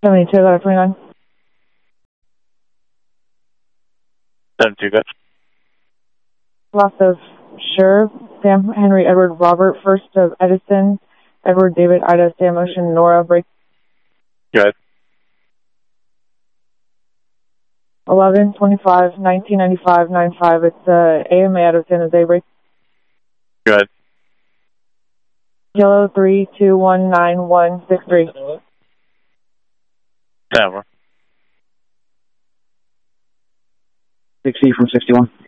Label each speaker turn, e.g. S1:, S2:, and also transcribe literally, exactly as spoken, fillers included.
S1: seventy-two, got a twenty-nine.
S2: seventy-two, good.
S1: Loss of Sure, Sam, Henry, Edward, Robert, first of Edison, Edward, David, Ida, Sam, Ocean, Nora, break.
S2: Good.
S1: eleven twenty-five nineteen ninety-five ninety-five. It's uh, A M A out of San Jose, break.
S2: Good.
S1: Yellow three two one nine one six three.
S2: Never.
S3: sixty from sixty-one.